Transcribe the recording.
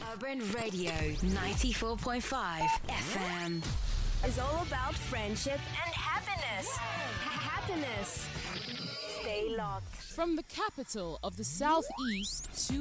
Urban Radio 94.5 FM is all about friendship and happiness. Happiness. Stay locked. From the capital of the Southeast to